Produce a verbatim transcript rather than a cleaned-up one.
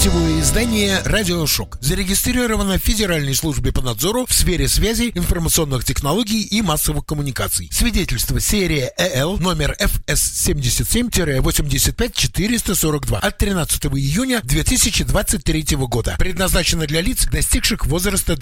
Сетевое издание «Радиошок» зарегистрировано в Федеральной службе по надзору в сфере связи, информационных технологий и массовых коммуникаций. Свидетельство серия ЭЛ номер эф эс семьдесят семь восемьдесят пять четыреста сорок два от тринадцатого июня две тысячи двадцать третьего года. Предназначено для лиц, достигших возраста